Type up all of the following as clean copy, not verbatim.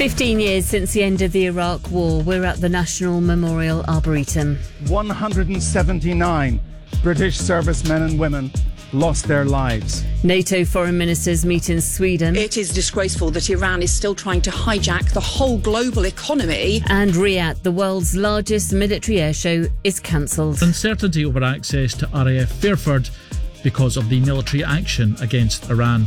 15 years since the end of the Iraq War, we're at the National Memorial Arboretum. 179 British servicemen and women lost their lives. NATO foreign ministers meet in Sweden. It is disgraceful that Iran is still trying to hijack the whole global economy. And Riyadh, the world's largest military airshow, is cancelled. Uncertainty over access to RAF Fairford because of the military action against Iran.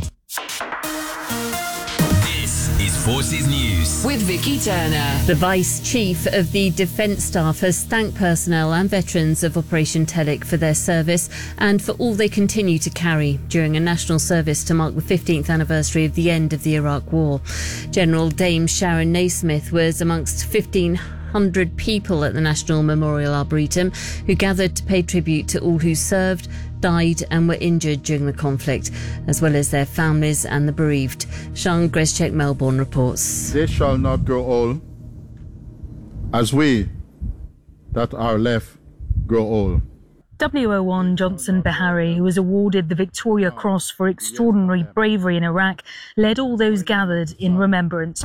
Forces News with Vicky Turner. The Vice Chief of the Defence Staff has thanked personnel and veterans of Operation Telic for their service and for all they continue to carry during a national service to mark the 15th anniversary of the end of the Iraq War. General Dame Sharon Naismith was amongst 1,500 people at the National Memorial Arboretum who gathered to pay tribute to all who served, died and were injured during the conflict, as well as their families and the bereaved. Sean Greschek, Melbourne, reports. They shall not grow old as we that are left grow old. WO1 Johnson Behari, who was awarded the Victoria Cross for extraordinary bravery in Iraq, led all those gathered in remembrance.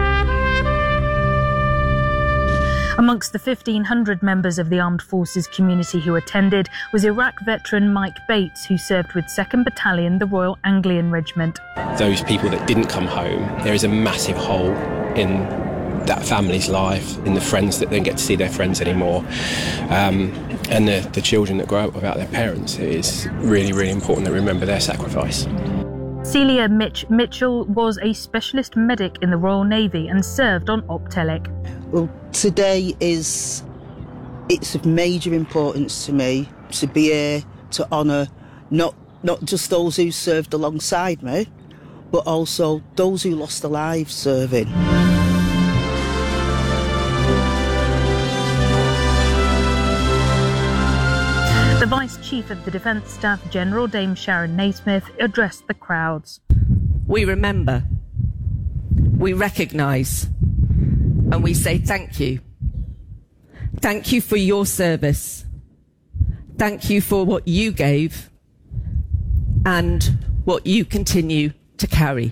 Amongst the 1,500 members of the armed forces community who attended was Iraq veteran Mike Bates, who served with 2nd Battalion, the Royal Anglian Regiment. Those people that didn't come home, there is a massive hole in that family's life, in the friends that don't get to see their friends anymore, and the children that grow up without their parents. It is really, really important that we remember their sacrifice. Celia Mitchell was a specialist medic in the Royal Navy and served on Op Telic. Well, today it's of major importance to me to be here to honour not just those who served alongside me, but also those who lost their lives serving. The Vice Chief of the Defence Staff, General Dame Sharon Naismith, addressed the crowds. We remember, we recognise, and we say thank you. Thank you for your service. Thank you for what you gave and what you continue to carry.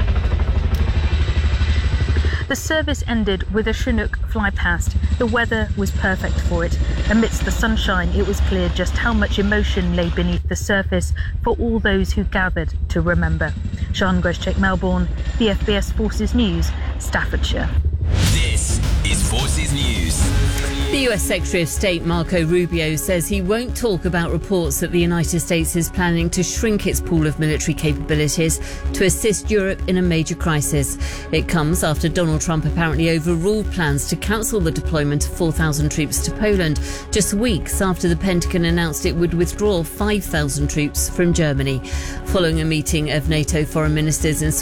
The service ended with a Chinook fly past. The weather was perfect for it. Amidst the sunshine, it was clear just how much emotion lay beneath the surface for all those who gathered to remember. Sean Greschek, Melbourne, the FBS Forces News, Staffordshire. This is Forces News. The US Secretary of State Marco Rubio says he won't talk about reports that the United States is planning to shrink its pool of military capabilities to assist Europe in a major crisis. It comes after Donald Trump apparently overruled plans to cancel the deployment of 4,000 troops to Poland, just weeks after the Pentagon announced it would withdraw 5,000 troops from Germany. Following a meeting of NATO foreign ministers in